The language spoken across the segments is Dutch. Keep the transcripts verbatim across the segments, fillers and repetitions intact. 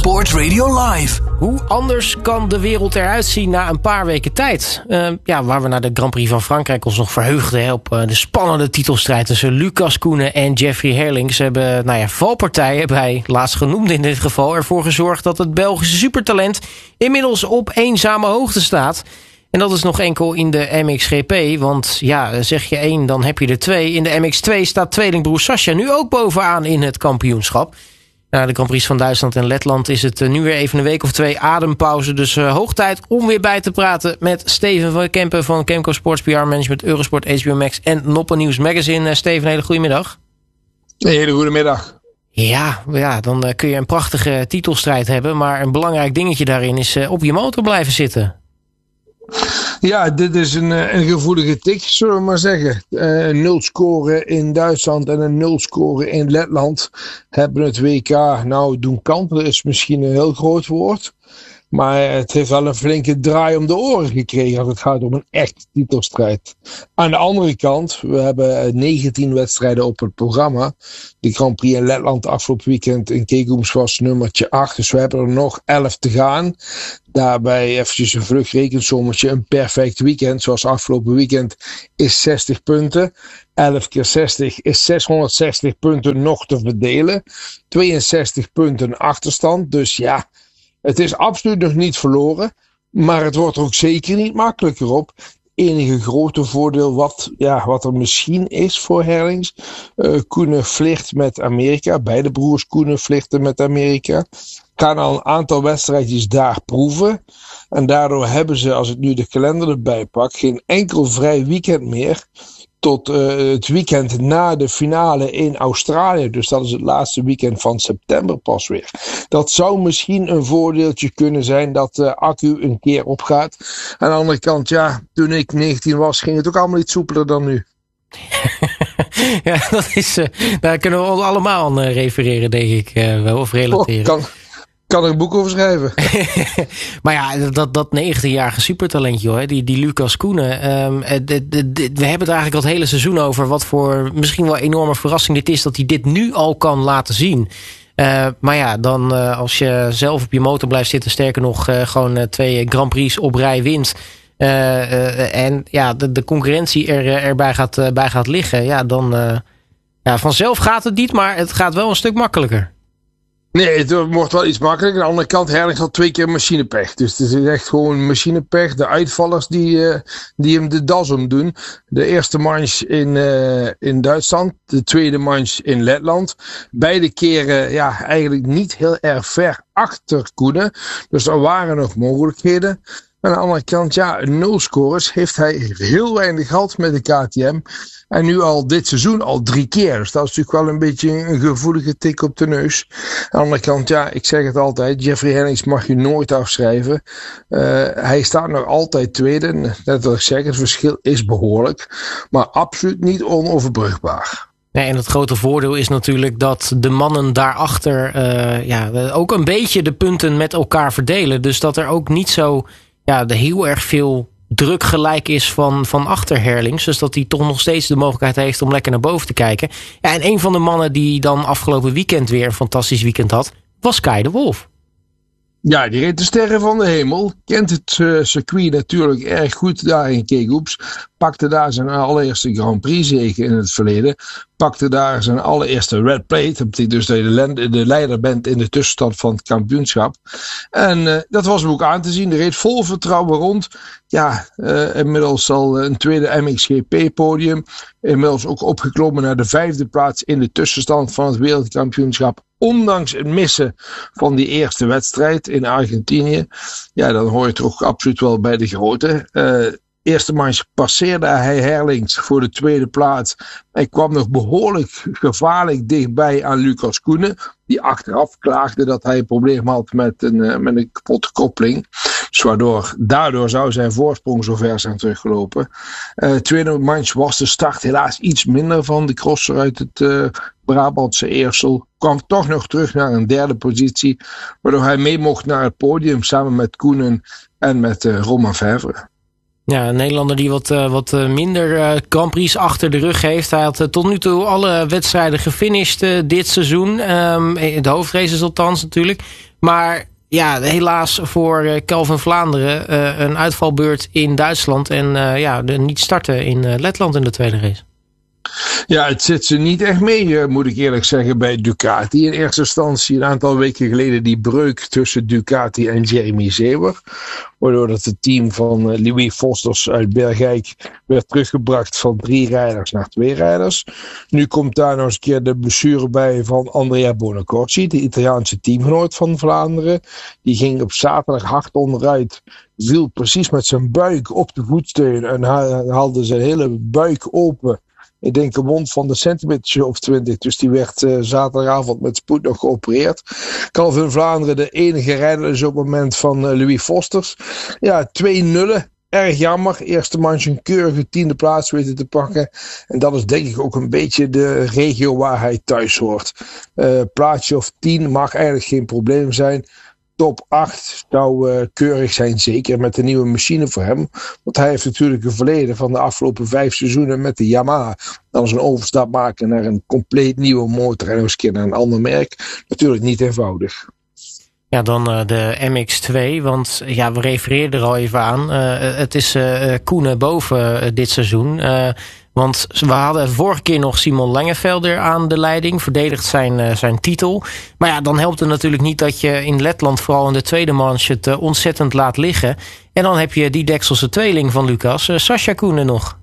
Sport Radio Live. Hoe anders kan de wereld eruit zien na een paar weken tijd? Uh, ja, waar we naar de Grand Prix van Frankrijk ons nog verheugden hè, op uh, de spannende titelstrijd tussen Lucas Koenen en Jeffrey Herlings. Ze hebben, nou ja, valpartijen bij laatstgenoemde in dit geval ervoor gezorgd dat het Belgische supertalent inmiddels op eenzame hoogte staat. En dat is nog enkel in de M X G P, want ja, zeg je één, dan heb je er twee. In de M X twee staat tweelingbroer Sascha nu ook bovenaan in het kampioenschap. Na de Grand Prix van Duitsland en Letland is het nu weer even een week of twee adempauze. Dus uh, hoog tijd om weer bij te praten met Steven van Kempen van Kemco Sports P R Management, Eurosport, H B O Max en Noppen News Magazine. Uh, Steven, een hele goede middag. Een hele goede middag. Ja, ja, dan uh, kun je een prachtige titelstrijd hebben, maar een belangrijk dingetje daarin is uh, op je motor blijven zitten. Ja, dit is een, een gevoelige tik, zullen we maar zeggen. Uh, nul scoren in Duitsland en een nul scoren in Letland hebben het W K nou doen kantelen, is misschien een heel groot woord. Maar het heeft wel een flinke draai om de oren gekregen als het gaat om een echte titelstrijd. Aan de andere kant, we hebben negentien wedstrijden op het programma. De Grand Prix in Letland afgelopen weekend in Kegums was nummertje acht. Dus we hebben er nog elf te gaan. Daarbij eventjes een vlugrekensommetje. Een perfect weekend zoals afgelopen weekend is zestig punten. elf keer zestig is zeshonderdzestig punten nog te verdelen. tweeënzestig punten achterstand. Dus ja, het is absoluut nog niet verloren, maar het wordt er ook zeker niet makkelijker op. Enige grote voordeel wat, ja, wat er misschien is voor Herlings. Uh, Koenen flirt met Amerika. Beide broers Koenen flirten met Amerika. Gaan al een aantal wedstrijdjes daar proeven. En daardoor hebben ze, als ik nu de kalender erbij pak, geen enkel vrij weekend meer. Tot uh, het weekend na de finale in Australië. Dus dat is het laatste weekend van september pas weer. Dat zou misschien een voordeeltje kunnen zijn dat de accu een keer opgaat. Aan de andere kant, ja, toen ik negentien was, ging het ook allemaal iets soepeler dan nu. Ja, dat is, uh, daar kunnen we ons allemaal aan uh, refereren, denk ik, uh, wel, of relateren. Oh, kan... kan er een boek over schrijven. Maar ja, dat, dat negentienjarige supertalent, joh, die, die Lucas Koenen. Um, de, de, de, we hebben het eigenlijk al het hele seizoen over wat voor misschien wel enorme verrassing dit is dat hij dit nu al kan laten zien. Uh, maar ja, dan uh, als je zelf op je motor blijft zitten, sterker nog uh, gewoon uh, twee Grand Prix op rij wint. Uh, uh, en ja, de, de concurrentie er, erbij gaat, uh, bij gaat liggen. Ja, dan uh, ja, vanzelf gaat het niet, maar het gaat wel een stuk makkelijker. Nee, het wordt wel iets makkelijker. Aan de andere kant, Herlings had twee keer machinepech. Dus het is echt gewoon machinepech. De uitvallers die, uh, die hem de das omdoen. De eerste manche in, uh, in Duitsland. De tweede manche in Letland. Beide keren ja, eigenlijk niet heel erg ver achter Koenen. Dus er waren nog mogelijkheden. Aan de andere kant, ja, nul scores heeft hij heel weinig gehad met de K T M. En nu al dit seizoen al drie keer. Dus dat is natuurlijk wel een beetje een gevoelige tik op de neus. Aan de andere kant, ja, ik zeg het altijd. Jeffrey Herlings mag je nooit afschrijven. Uh, hij staat nog altijd tweede. Net wat ik zeg, het verschil is behoorlijk. Maar absoluut niet onoverbrugbaar. Nee, en het grote voordeel is natuurlijk dat de mannen daarachter uh, ja, ook een beetje de punten met elkaar verdelen. Dus dat er ook niet zo ja, de heel erg veel druk gelijk is van, van achter Herlings. Dus dat hij toch nog steeds de mogelijkheid heeft om lekker naar boven te kijken. Ja, en een van de mannen die dan afgelopen weekend weer een fantastisch weekend had, was Kai de Wolf. Ja, die reed de sterren van de hemel. Kent het uh, circuit natuurlijk erg goed daar in Kegums. Pakte daar zijn allereerste Grand Prix zege in het verleden. Pakte daar zijn allereerste red plate. Dat betekent dus dat je de, de leider bent in de tussenstand van het kampioenschap. En uh, dat was hem ook aan te zien. Die reed vol vertrouwen rond. Ja, uh, inmiddels al een tweede M X G P podium. Inmiddels ook opgeklommen naar de vijfde plaats in de tussenstand van het wereldkampioenschap. Ondanks het missen van die eerste wedstrijd in Argentinië. Ja, dan hoor je toch absoluut wel bij de grote. Uh, Eerste manche passeerde hij Herlings voor de tweede plaats. Hij kwam nog behoorlijk gevaarlijk dichtbij aan Lucas Koenen. Die achteraf klaagde dat hij een probleem had met een, uh, met een kapotte koppeling. Dus waardoor, daardoor zou zijn voorsprong zo ver zijn teruggelopen. Uh, tweede manche was de start helaas iets minder van de crosser uit het uh, Brabantse Eersel. Kwam toch nog terug naar een derde positie. Waardoor hij mee mocht naar het podium samen met Koenen en met uh, Romain Febvre. Ja, een Nederlander die wat, uh, wat minder uh, Grand Prix achter de rug heeft. Hij had uh, tot nu toe alle wedstrijden gefinished uh, dit seizoen. Um, de hoofdraces althans natuurlijk. Maar ja, helaas voor uh, Calvin Vlaanderen uh, een uitvalbeurt in Duitsland. En uh, ja, de niet starten in uh, Letland in de tweede race. Ja, het zit ze niet echt mee, moet ik eerlijk zeggen, bij Ducati. In eerste instantie een aantal weken geleden die breuk tussen Ducati en Jeremy Seewer. Waardoor dat het team van Louis Fosters uit Bergijk werd teruggebracht van drie rijders naar twee rijders. Nu komt daar nog eens een keer de blessure bij van Andrea Bonacorsi, de Italiaanse teamgenoot van Vlaanderen. Die ging op zaterdag hard onderuit, viel precies met zijn buik op de voetsteun en haalde zijn hele buik open. Ik denk een wond van de centimeter of twintig. Dus die werd uh, zaterdagavond met spoed nog geopereerd. Calvin Vlaanderen de enige rijder is op het moment van uh, Louis Fosters. Ja, twee nullen. Erg jammer. Eerste manche een keurige tiende plaats weten te pakken. En dat is denk ik ook een beetje de regio waar hij thuis hoort. Uh, plaatsje of tien mag eigenlijk geen probleem zijn. Top acht zou uh, keurig zijn, zeker met de nieuwe machine voor hem. Want hij heeft natuurlijk een verleden van de afgelopen vijf seizoenen met de Yamaha. Dan is een overstap maken naar een compleet nieuwe motor en nog eens een keer naar een ander merk. Natuurlijk niet eenvoudig. Ja, dan uh, de M X twee, want ja, we refereerden er al even aan. Uh, het is uh, Koenen boven uh, dit seizoen. Uh, Want we hadden vorige keer nog Simon Langevelder aan de leiding. Verdedigt zijn, uh, zijn titel. Maar ja, dan helpt het natuurlijk niet dat je in Letland vooral in de tweede manche het uh, ontzettend laat liggen. En dan heb je die Dekselse tweeling van Lucas, uh, Sascha Koenen nog.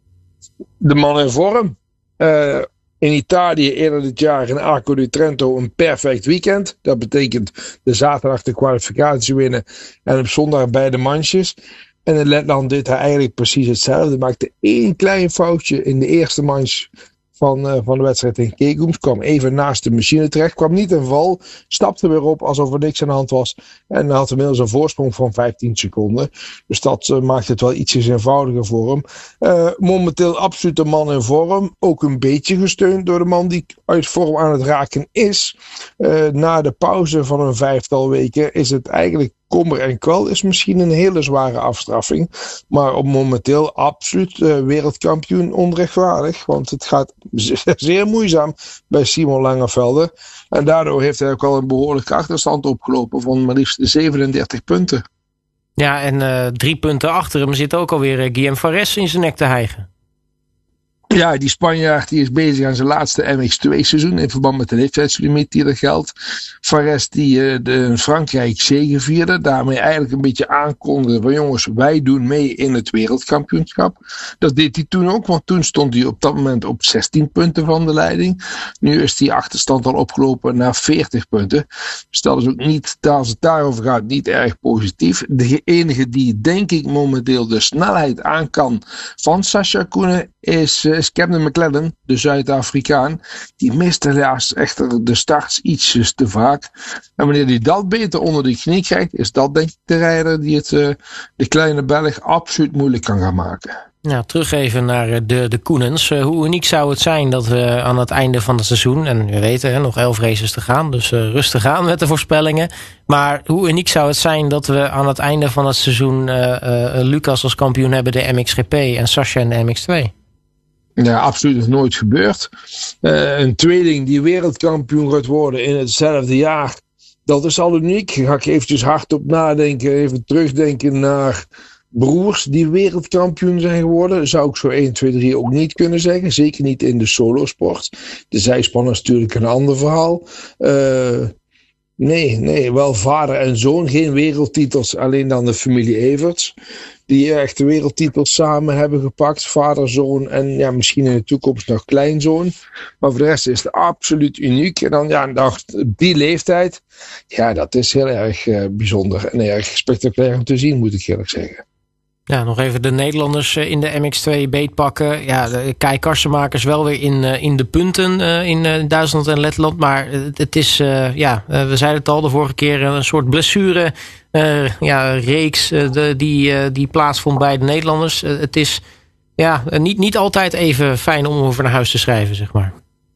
De man in vorm. Uh, in Italië eerder dit jaar in Arco di Trento een perfect weekend. Dat betekent de zaterdag de kwalificatie winnen en op zondag beide manches. En in Letland deed hij eigenlijk precies hetzelfde. Maakte één klein foutje in de eerste manche van, uh, van de wedstrijd in Kegums. Kwam even naast de machine terecht. Kwam niet in val. Stapte weer op alsof er niks aan de hand was. En had inmiddels een voorsprong van vijftien seconden. Dus dat uh, maakt het wel ietsjes eenvoudiger voor hem. Uh, momenteel absoluut een man in vorm. Ook een beetje gesteund door de man die uit vorm aan het raken is. Uh, na de pauze van een vijftal weken is het eigenlijk kommer en kwel, is misschien een hele zware afstraffing. Maar op momenteel absoluut uh, wereldkampioen onrechtvaardig. Want het gaat zeer moeizaam bij Simon Langevelder. En daardoor heeft hij ook al een behoorlijke achterstand opgelopen van maar liefst zevenendertig punten. Ja, en uh, drie punten achter hem zit ook alweer uh, Guillem Fares in zijn nek te hijgen. Ja, die Spanjaard die is bezig aan zijn laatste M X twee seizoen in verband met de leeftijdslimiet die er geldt. Fares die uh, de, in Frankrijk zegevierde, daarmee eigenlijk een beetje aankondigde van jongens, wij doen mee in het wereldkampioenschap. Dat deed hij toen ook, want toen stond hij op dat moment op zestien punten van de leiding. Nu is die achterstand al opgelopen naar veertig punten. Dus dat is ook niet, als het daarover gaat, niet erg positief. De enige die denk ik momenteel de snelheid aan kan van Sascha Koenen is uh, Camden McLaren, de Zuid-Afrikaan. Die mist helaas echter de starts ietsjes te vaak. En wanneer hij dat beter onder de knie krijgt, is dat denk ik de rijder die het uh, de kleine Belg absoluut moeilijk kan gaan maken. Nou, terug even naar de, de Koenens. Uh, hoe uniek zou het zijn dat we aan het einde van het seizoen, en we weten hè, nog elf races te gaan, dus uh, rustig aan met de voorspellingen. Maar hoe uniek zou het zijn dat we aan het einde van het seizoen uh, uh, Lucas als kampioen hebben, de M X G P en Sascha in de M X twee? Ja, absoluut nog nooit gebeurd. Uh, een tweeling die wereldkampioen gaat worden in hetzelfde jaar, dat is al uniek. Ga ik eventjes hardop nadenken, even terugdenken naar broers die wereldkampioen zijn geworden. Zou ik zo één, twee, drie ook niet kunnen zeggen. Zeker niet in de solosport. De zijspan is natuurlijk een ander verhaal. Uh, nee, nee, wel vader en zoon. Geen wereldtitels, alleen dan de familie Everts. Die echt de wereldtitels samen hebben gepakt. Vader, zoon en ja, misschien in de toekomst nog kleinzoon. Maar voor de rest is het absoluut uniek. En dan ja, nog die leeftijd. Ja, dat is heel erg uh, bijzonder en erg spectaculair om te zien, moet ik eerlijk zeggen. Ja, nog even de Nederlanders in de M X twee beetpakken. Ja, de Kai Karsenmakers wel weer in, in de punten in Duitsland en Letland. Maar het is, ja, we zeiden het al de vorige keer, een soort blessure uh, ja, reeks uh, de, die, uh, die plaatsvond bij de Nederlanders. Uh, het is ja, niet, niet altijd even fijn om over naar huis te schrijven, zeg maar.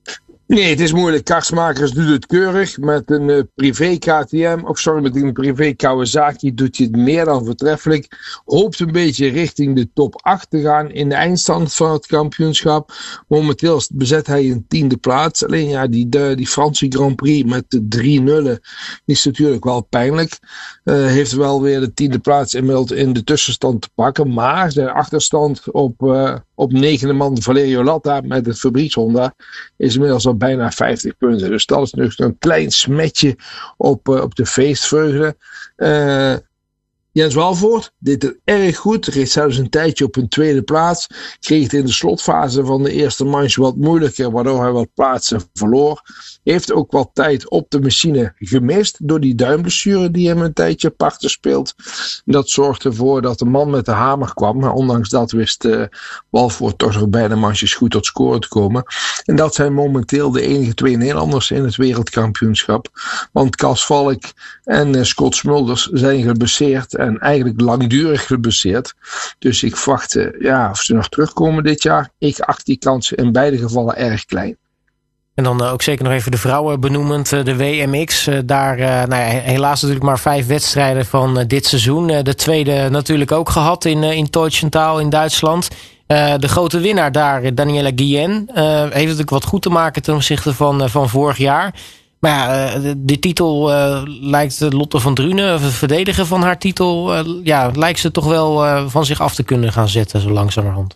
Nee, het is moeilijk. Kartsmakers doet het keurig. Met een uh, privé K T M, of sorry, met een privé Kawasaki doet hij het meer dan voortreffelijk. Hoopt een beetje richting de top acht te gaan in de eindstand van het kampioenschap. Momenteel bezet hij een tiende plaats. Alleen ja, die, de, die Franse Grand Prix met de drie nullen is natuurlijk wel pijnlijk. Uh, heeft wel weer de tiende plaats inmiddels in de tussenstand te pakken. Maar zijn achterstand op, uh, op negende man Valerio Latta met het Fabrice Honda is inmiddels al bijna vijftig punten. Dus dat is nog een klein smetje op, uh, op de feestvreugde. Uh, Jens Walvoort deed het erg goed. Reed zelfs een tijdje op een tweede plaats. Kreeg het in de slotfase van de eerste manche wat moeilijker, waardoor hij wat plaatsen verloor. Heeft ook wat tijd op de machine gemist door die duimblessure die hem een tijdje apart speelt. Dat zorgde ervoor dat de man met de hamer kwam. Maar ondanks dat wist uh, Walvoort toch nog bij de manches goed tot scoren te komen. En dat zijn momenteel de enige twee Nederlanders in het wereldkampioenschap. Want Cas Valk en uh, Scott Smulders zijn geblesseerd. En eigenlijk langdurig geblesseerd. Dus ik verwacht uh, ja, of ze nog terugkomen dit jaar. Ik acht die kansen in beide gevallen erg klein. En dan uh, ook zeker nog even de vrouwen benoemend. Uh, de W M X. Uh, daar uh, nou ja, helaas natuurlijk maar vijf wedstrijden van uh, dit seizoen. Uh, de tweede natuurlijk ook gehad in, uh, in Teutschenthal in Duitsland. Uh, de grote winnaar daar, Daniela Guillen. Uh, heeft natuurlijk wat goed te maken ten opzichte van, uh, van vorig jaar. Maar ja, uh, de, de titel uh, lijkt Lotte van Drunen, of het verdedigen van haar titel, uh, ja, lijkt ze toch wel uh, van zich af te kunnen gaan zetten zo langzamerhand.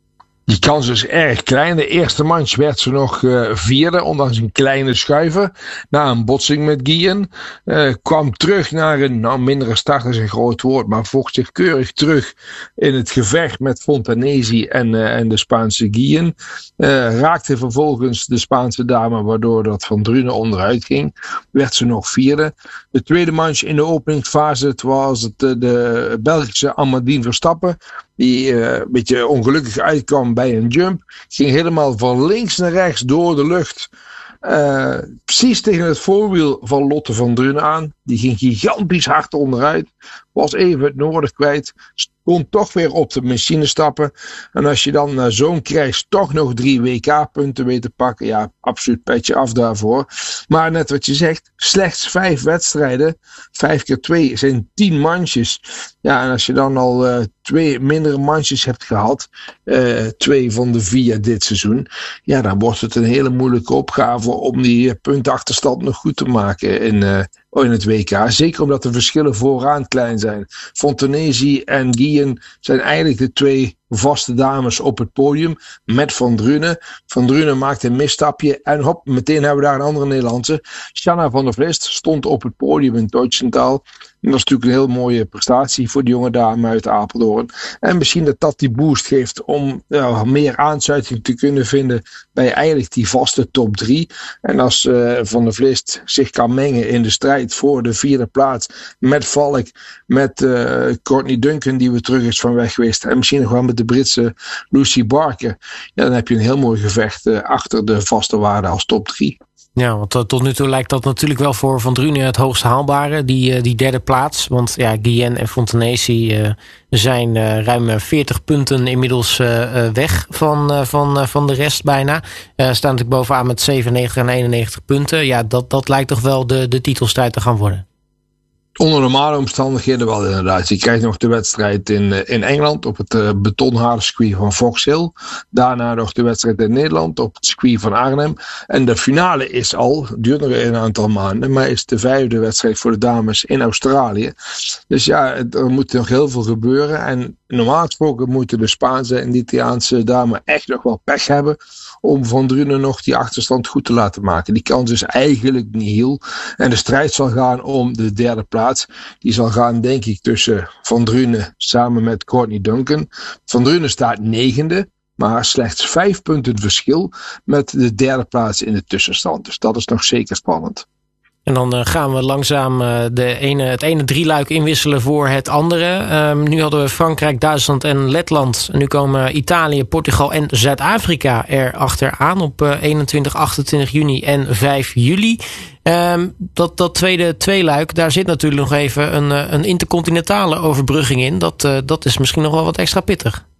Die kans is erg klein. De eerste manche werd ze nog uh, vierde, ondanks een kleine schuiver. Na een botsing met Guillen. Uh, kwam terug naar een, nou mindere start is een groot woord, maar vocht zich keurig terug in het gevecht met Fontanesi en, uh, en de Spaanse Guillen. Uh, raakte vervolgens de Spaanse dame, waardoor dat Van Drunen onderuit ging. Werd ze nog vierde. De tweede manche in de openingsfase, het was het, uh, de Belgische Amandine Verstappen. Die uh, een beetje ongelukkig uitkwam bij een jump. Ging helemaal van links naar rechts door de lucht. Uh, precies tegen het voorwiel van Lotte van Drunen aan. Die ging gigantisch hard onderuit. Was even het noorden kwijt. Kon toch weer op de machine stappen. En als je dan uh, zo'n krijgt toch nog drie W K-punten weet te pakken. Ja, absoluut petje af daarvoor. Maar net wat je zegt, slechts vijf wedstrijden. Vijf keer twee zijn tien manches. Ja, en als je dan al uh, twee mindere manches hebt gehad. Uh, twee van de vier dit seizoen. Ja, dan wordt het een hele moeilijke opgave om die uh, puntenachterstand nog goed te maken in... Uh, in het W K. Zeker omdat de verschillen vooraan klein zijn. Fontanesi en Guillen zijn eigenlijk de twee vaste dames op het podium. Met Van Drunen. Van Drunen maakt een misstapje. En hop, meteen hebben we daar een andere Nederlandse. Shanna van der Vlist stond op het podium in Teutschenthal. En dat is natuurlijk een heel mooie prestatie voor de jonge dame uit Apeldoorn. En misschien dat dat die boost geeft om ja, meer aansluiting te kunnen vinden bij eigenlijk die vaste top drie. En als uh, Van der Vlist zich kan mengen in de strijd voor de vierde plaats met Valk, met uh, Courtney Duncan die weer terug is van weg geweest. En misschien nog wel met de Britse Lucy Barker. Ja, dan heb je een heel mooi gevecht uh, achter de vaste waarde als top drie. Ja, want uh, tot nu toe lijkt dat natuurlijk wel voor Van Drunen het hoogst haalbare, die, uh, die derde plaats. Want ja, Guillen en Fontanesi uh, zijn uh, ruim veertig punten inmiddels uh, uh, weg van, uh, van, uh, van de rest bijna. Uh, staan natuurlijk bovenaan met zevenennegentig en eenennegentig punten. Ja, dat, dat lijkt toch wel de, de titelstrijd te gaan worden. Onder normale omstandigheden wel inderdaad. Je krijgt nog de wedstrijd in, in Engeland op het uh, betonharde circuit van Fox Hill. Daarna nog de wedstrijd in Nederland op het circuit van Arnhem. En de finale is al, duurt nog een aantal maanden, maar is de vijfde wedstrijd voor de dames in Australië. Dus ja, er moet nog heel veel gebeuren. En normaal gesproken moeten de Spaanse en de Italiaanse dames echt nog wel pech hebben om Van Drunen nog die achterstand goed te laten maken. Die kans is eigenlijk niet heel. En de strijd zal gaan om de derde plaats. Die zal gaan, denk ik, tussen Van Drunen samen met Courtney Duncan. Van Drunen staat negende, maar slechts vijf punten verschil met de derde plaats in de tussenstand. Dus dat is nog zeker spannend. En dan uh, gaan we langzaam uh, de ene, het ene drieluik inwisselen voor het andere. Um, nu hadden we Frankrijk, Duitsland en Letland. En nu komen Italië, Portugal en Zuid-Afrika er achteraan op uh, eenentwintig, achtentwintig juni en vijf juli. Um, dat, dat tweede tweeluik, daar zit natuurlijk nog even een, een intercontinentale overbrugging in. Dat, uh, dat is misschien nog wel wat extra pittig.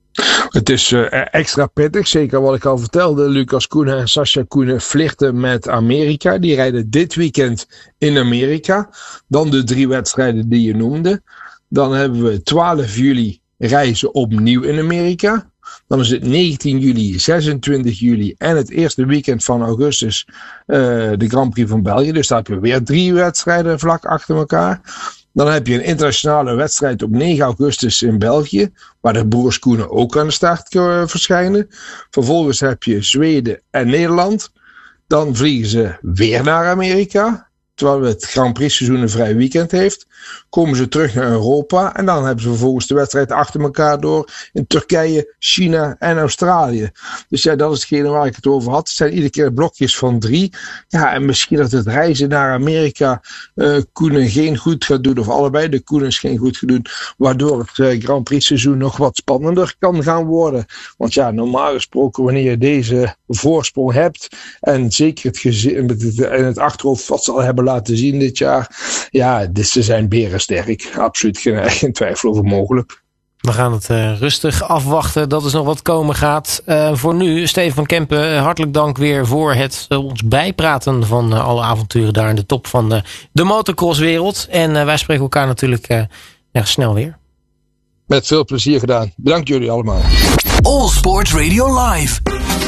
Het is uh, extra pittig, zeker wat ik al vertelde. Lucas Koenen en Sascha Koenen flirten met Amerika. Die rijden dit weekend in Amerika. Dan de drie wedstrijden die je noemde. Dan hebben we twaalf juli reizen opnieuw in Amerika. Dan is het negentien juli, zesentwintig juli en het eerste weekend van augustus uh, de Grand Prix van België. Dus daar heb je weer drie wedstrijden vlak achter elkaar. Dan heb je een internationale wedstrijd op negen augustus in België, waar de broers Koenen ook aan de start uh, verschijnen. Vervolgens heb je Zweden en Nederland. Dan vliegen ze weer naar Amerika, terwijl het Grand Prix seizoen een vrij weekend heeft. Komen ze terug naar Europa en dan hebben ze vervolgens de wedstrijd achter elkaar door in Turkije, China en Australië. Dus ja, dat is hetgene waar ik het over had. Het zijn iedere keer blokjes van drie. Ja, en misschien dat het reizen naar Amerika uh, Koenen geen goed gaat doen, of allebei de Koenens geen goed gaan doen, waardoor het uh, Grand Prix seizoen nog wat spannender kan gaan worden. Want ja, normaal gesproken wanneer je deze voorsprong hebt en zeker het gezin met het, en het achterhoofd wat ze al hebben laten zien dit jaar, ja, dit, ze zijn berensterk. Absoluut geen, geen twijfel over mogelijk. We gaan het uh, rustig afwachten. Dat is nog wat komen gaat. Uh, voor nu, Steven van Kempen, hartelijk dank weer voor het uh, ons bijpraten van uh, alle avonturen daar in de top van uh, de motocrosswereld. En uh, wij spreken elkaar natuurlijk uh, ja, snel weer. Met veel plezier gedaan. Bedankt jullie allemaal. All Sports Radio Live.